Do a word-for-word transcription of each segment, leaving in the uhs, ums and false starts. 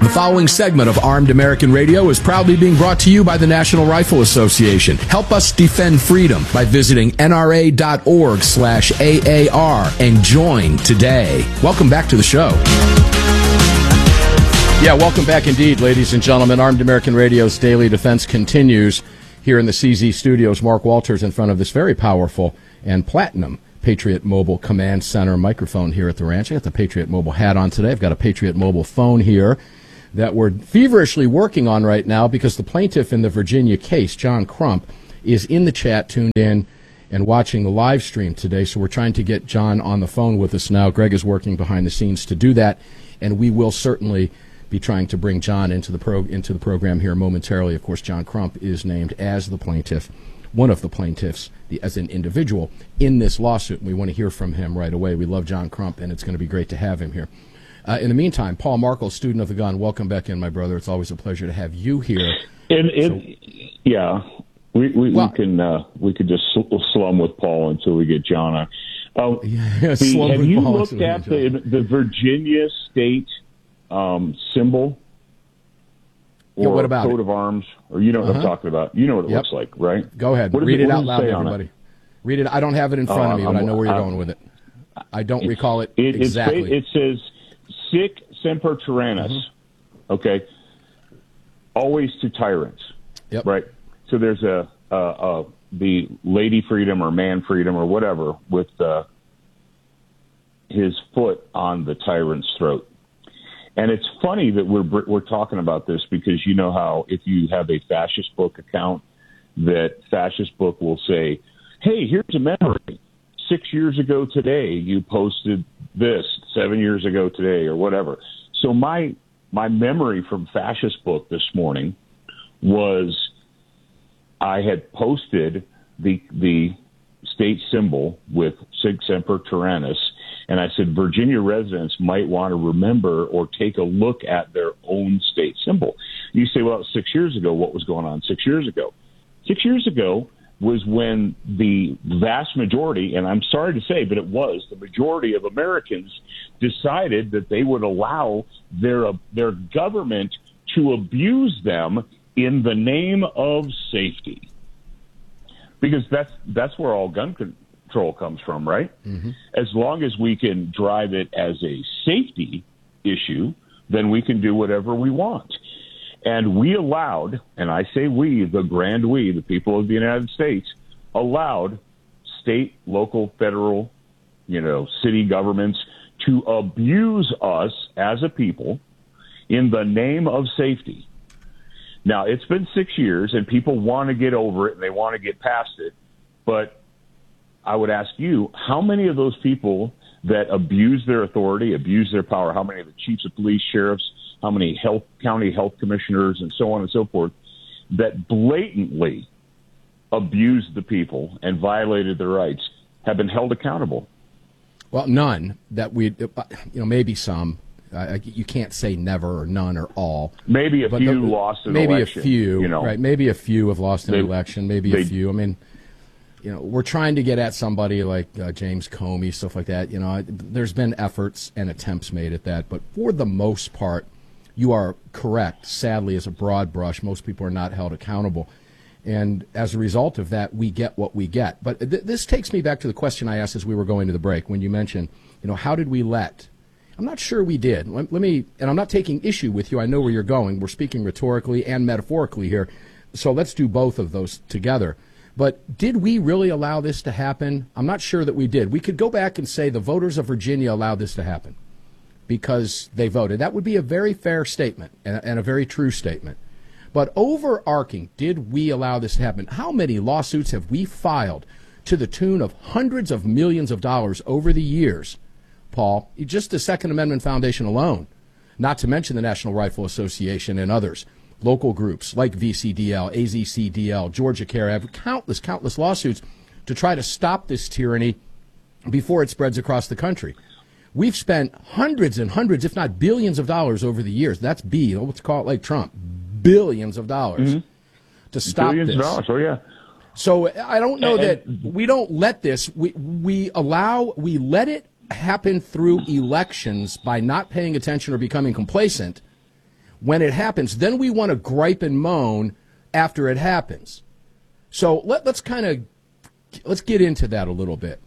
The following segment of Armed American Radio is proudly being brought to you by the National Rifle Association. Help us defend freedom by visiting N R A dot org slash A A R and join today. Welcome back to the show. Yeah, welcome back indeed, ladies and gentlemen. Armed American Radio's Daily Defense continues here in the C Z studios. Mark Walters in front of this very powerful and platinum Patriot Mobile Command Center microphone here at the ranch. I got the Patriot Mobile hat on today. I've got a Patriot Mobile phone here that we're feverishly working on right now because the plaintiff in the Virginia case, John Crump, is in the chat, tuned in, and watching the live stream today. So we're trying to get John on the phone with us now. Greg is working behind the scenes to do that, and we will certainly be trying to bring John into the pro into the program here momentarily. Of course, John Crump is named as the plaintiff, one of the plaintiffs, the, as an individual in this lawsuit. And we want to hear from him right away. We love John Crump, and it's going to be great to have him here. Uh, in the meantime, Paul Markle, student of the gun, welcome back in, my brother. It's always a pleasure to have you here. And, and so, yeah, we we, well, we can uh, we could just slum with Paul until we get John on. Uh, yeah, the, have you Paul looked at the, the Virginia state um, symbol or yeah, what about coat it? of arms? Or you know what uh-huh. I'm talking about? You know what it yep. looks like, right? Go ahead. What Read it, it out loud, everybody. It? Read it. I don't have it in front uh, of me, but I'm, I know where you're I'm, going with it. I don't it, recall it, it exactly. It says, Sic semper tyrannis, mm-hmm. okay? Always to tyrants, yep. right? So there's a, a, a the lady freedom or man freedom or whatever with uh, his foot on the tyrant's throat. And it's funny that we're we're talking about this because you know how if you have a Fascist Book account, that Fascist Book will say, hey, here's a memory. Six years ago today, you posted this. Seven years ago today, or whatever. So my my memory from Fascist Book this morning was I had posted the the state symbol with Sic Semper Tyrannis, and I said Virginia residents might want to remember or take a look at their own state symbol. You say, well, six years ago, what was going on six years ago? Six years ago was when the vast majority, and I'm sorry to say, but it was, the majority of Americans decided that they would allow their uh, their government to abuse them in the name of safety. Because that's that's where all gun control comes from, right? Mm-hmm. As long as we can drive it as a safety issue, then we can do whatever we want. And we allowed, and I say we, the grand we, the people of the United States, allowed state, local, federal, you know, city governments to abuse us as a people in the name of safety. Now, it's been six years, and people want to get over it, and they want to get past it. But I would ask you, how many of those people that abuse their authority, abuse their power, how many of the chiefs of police, sheriffs, how many health county health commissioners and so on and so forth that blatantly abused the people and violated their rights have been held accountable? Well, none that we, you know, maybe some. Uh, you can't say never or none or all. Maybe a but few the, lost an maybe election. Maybe a few, you know. right? Maybe a few have lost an they, election. Maybe they, a few. I mean, you know, we're trying to get at somebody like uh, James Comey, stuff like that. You know, there's been efforts and attempts made at that, but for the most part, you are correct. Sadly, as a broad brush, most people are not held accountable. And as a result of that, we get what we get. But th- this takes me back to the question I asked as we were going to the break when you mentioned, you know, how did we let? I'm not sure we did. Let, let me, and I'm not taking issue with you. I know where you're going. We're speaking rhetorically and metaphorically here. So let's do both of those together. But did we really allow this to happen? I'm not sure that we did. We could go back and say the voters of Virginia allowed this to happen because they voted. That would be a very fair statement and, and a very true statement. But overarching, did we allow this to happen? How many lawsuits have we filed to the tune of hundreds of millions of dollars over the years, Paul? Just the Second Amendment Foundation alone, not to mention the National Rifle Association and others, local groups like V C D L, A Z C D L, Georgia Care, have countless, countless lawsuits to try to stop this tyranny before it spreads across the country. We've spent hundreds and hundreds, if not billions of dollars over the years. That's B, let's call it like Trump, billions of dollars mm-hmm. to stop billions this. Billions of dollars, oh yeah. So I don't know and, that we don't let this, we, we allow, we let it happen through elections by not paying attention or becoming complacent. when it happens. Then we want to gripe and moan after it happens. So let, let's kind of let's get into that a little bit.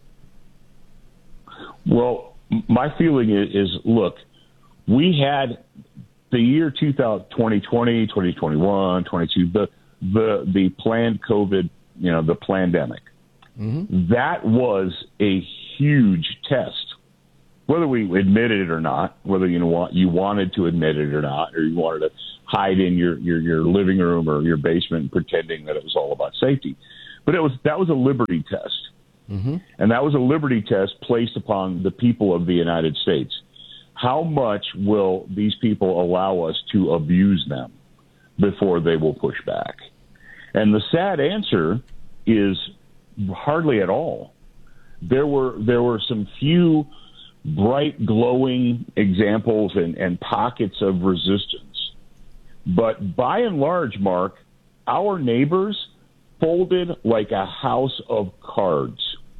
Well, my feeling is, is look, we had the year two thousand, twenty twenty, twenty twenty-one, twenty-two, the the the planned COVID, you know, the pandemic. Mm-hmm. That was a huge test, whether we admitted it or not, whether you know what you wanted to admit it or not, or you wanted to hide in your, your, your living room or your basement pretending that it was all about safety. But it was that was a liberty test. Mm-hmm. And that was a liberty test placed upon the people of the United States. How much will these people allow us to abuse them before they will push back? And the sad answer is hardly at all. There were there were some few bright, glowing examples and, and pockets of resistance. But by and large, Mark, our neighbors folded like a house of cards.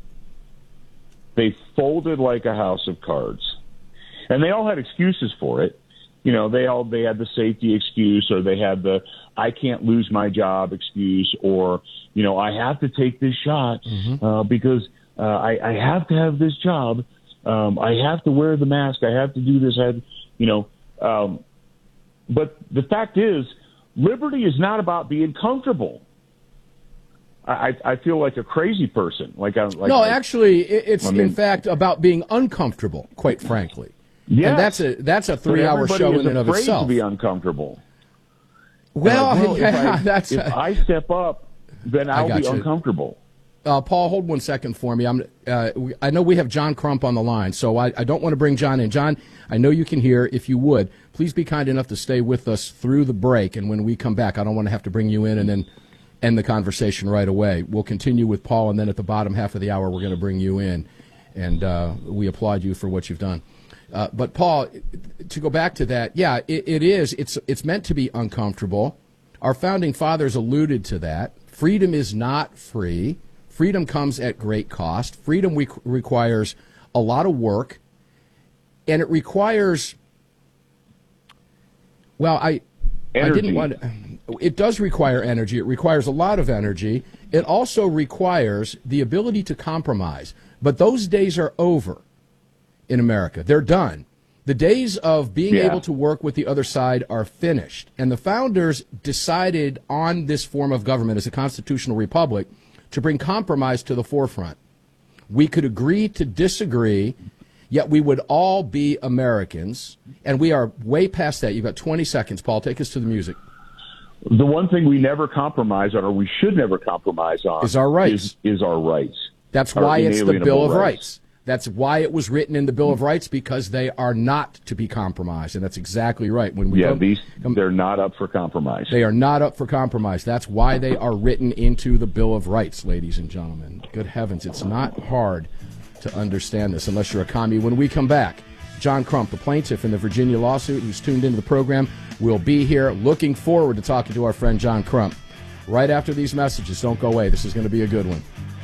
They folded like a house of cards. And they all had excuses for it. You know, they all they had the safety excuse, or they had the I can't lose my job excuse, or, you know, I have to take this shot mm-hmm. uh, because uh, I, I have to have this job. Um, I have to wear the mask. I have to do this. I have, you know, um, but the fact is, liberty is not about being comfortable. I, I feel like a crazy person. Like, I, like no, I, actually, it's I mean, in fact about being uncomfortable. Quite frankly, yeah, and that's a that's a three-hour show in and of itself. itself. To be uncomfortable. Well, like, well yeah, if I, that's. If a, I step up, then I'll be you. uncomfortable. Uh, Paul, hold one second for me. I'm. Uh, we, I know we have John Crump on the line, so I, I don't want to bring John in. John, I know you can hear. If you would, please be kind enough to stay with us through the break, and when we come back, I don't want to have to bring you in and then end the conversation right away. We'll continue with Paul, and then at the bottom half of the hour, we're going to bring you in, and uh, we applaud you for what you've done. Uh, but Paul, to go back to that, yeah, it, it is. It's it's meant to be uncomfortable. Our founding fathers alluded to that. Freedom is not free. Freedom comes at great cost. Freedom re- requires a lot of work, and it requires. Well, I, energy. I didn't want. It does require energy. It requires a lot of energy. It also requires the ability to compromise. But those days are over in America. They're done. The days of being yeah. able to work with the other side are finished. And the founders decided on this form of government as a constitutional republic to bring compromise to the forefront. We could agree to disagree, yet we would all be Americans. And we are way past that. You've got twenty seconds, Paul. Take us to the music. The one thing we never compromise on, or we should never compromise on, is our rights. Is, is our rights. That's why it's the Bill of rights. Rights. That's why it was written in the Bill of Rights, because they are not to be compromised, and that's exactly right. When we yeah, come, these come, they're not up for compromise. They are not up for compromise. That's why they are written into the Bill of Rights, ladies and gentlemen. Good heavens, it's not hard to understand this unless you're a commie. When we come back, John Crump, the plaintiff in the Virginia lawsuit, who's tuned into the program, will be here. Looking forward to talking to our friend John Crump right after these messages. Don't go away. This is going to be a good one.